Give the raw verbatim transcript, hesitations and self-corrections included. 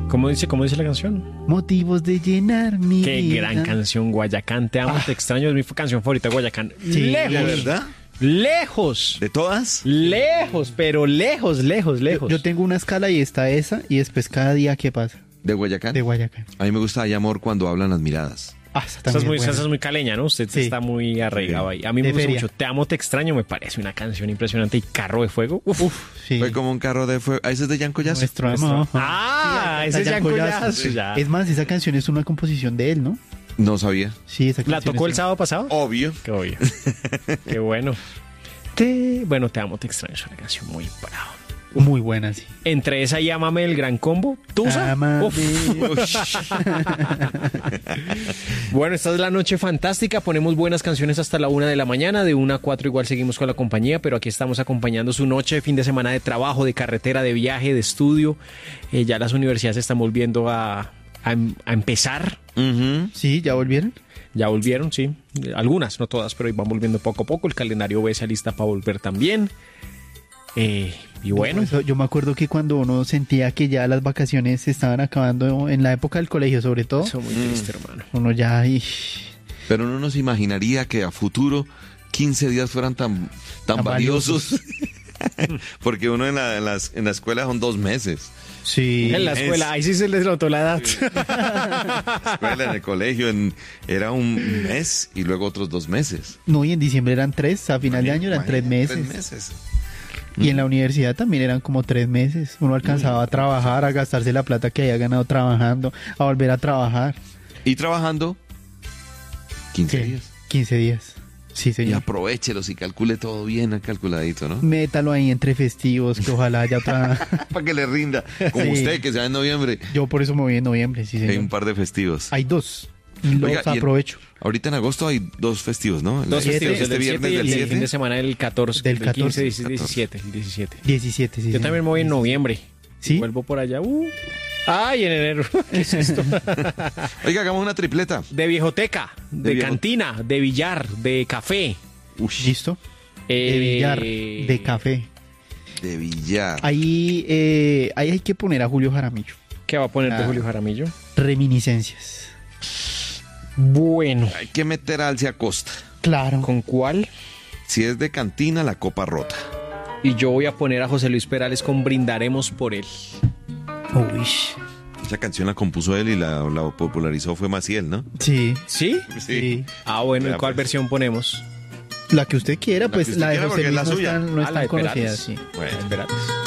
¿Cómo dice, cómo dice la canción? Motivos de llenar mi Qué vida. gran canción, Guayacán. Te amo, Ah. te extraño. Es mi canción favorita, Guayacán. Sí, lejos. ¿De verdad? Lejos. ¿De todas? Lejos, pero lejos, lejos, lejos. Yo tengo una escala y está esa, y después cada día ¿qué pasa? ¿De Guayacán? De Guayacán. A mí me gusta Hay amor cuando hablan las miradas. Ah, esa Esa también es, muy, es buena. esa es muy caleña, ¿no? Usted Sí. está muy arraigado ahí. A mí me De gusta feria. mucho. Te amo, te extraño. Me parece una canción impresionante. Y Carro de Fuego. Uf. Uf, sí. Fue como un carro de fuego. ¿Ah, ese es de Jan Collazo? Nuestro amor. Ah, Sí, ese es Jan Jan Collazo. Collazo, ya. Es más, esa canción es una composición de él, ¿no? No sabía. Sí, esa ¿La canción tocó es el sábado pasado? Obvio. Qué obvio. Qué bueno. Te... Bueno, Te amo, te extraño. Es una canción muy brava. muy buena, sí. Entre esa y Ámame, el gran combo. ¿Tusa? Ámame. Uf. Bueno, esta es la noche fantástica. Ponemos buenas canciones hasta la una de la mañana. De una a cuatro igual seguimos con la compañía, pero aquí estamos acompañando su noche, fin de semana de trabajo, de carretera, de viaje, de estudio. Eh, ya las universidades están volviendo a, a, a empezar. Ujú. Sí, ¿ya volvieron? Ya volvieron, sí. Algunas, no todas, pero van volviendo poco a poco. El calendario B se alista para volver también. Eh, y bueno, Eso, yo me acuerdo que cuando uno sentía que ya las vacaciones se estaban acabando, en la época del colegio sobre todo, eso es muy triste, hermano. uno ya... ay, Pero uno no se imaginaría que a futuro quince días fueran tan, tan Tan valiosos. Porque uno en la, en, las, en la escuela son dos meses. sí. En la Es- escuela, ahí sí se les notó la edad. Escuela, en el colegio, en, era un mes y luego otros dos meses. No, y en diciembre eran tres, a final de año eran tres Imagínate, meses. Tres meses. Y en la universidad también eran como tres meses. Uno alcanzaba a trabajar, a gastarse la plata que había ganado trabajando, a volver a trabajar. Y trabajando quince ¿Qué? días. quince días. Sí, Y señor. aprovéchelos y calcule todo bien calculadito, ¿no? Métalo ahí entre festivos, que ojalá haya otra... Para que le rinda. Como Sí. usted, que sea en noviembre. Yo por eso me voy en noviembre, sí, Hay un señor. par de festivos. Hay dos. Y los Oiga, y en- aprovecho. Ahorita en agosto hay dos festivos, ¿no? Dos Siete, festivos, este el del viernes siete y el del del fin de siete. semana del catorce, Del del quince, catorce. diecisiete, el diecisiete. diecisiete, sí. Yo señor. también me voy en noviembre. ¿Sí? Vuelvo por allá. Uh. Ay, en enero. ¿Qué es esto? Oiga, hagamos una tripleta. De viejoteca, de, De viejo- cantina, de billar, de café. Uy, ¿Listo? Eh, De billar, de café. de billar. Ahí, eh, ahí hay que poner a Julio Jaramillo. ¿Qué va a poner de Ah. Julio Jaramillo? Reminiscencias. Bueno. Hay que meter a Alcia Costa. Claro. ¿Con cuál? Si es de cantina, la copa rota. Y yo voy a poner a José Luis Perales con Brindaremos por él. Uy. Esa canción la compuso él y la, la popularizó fue Maciel, ¿no? Sí. ¿Sí? Sí. Ah, bueno, ¿y Vea, cuál pues. versión ponemos? La que usted quiera, La pues que usted la de quiera, José porque es Luis la no suya. es tan, no es Ah, la tan de conocida, Perales. sí. Bueno. Espérate.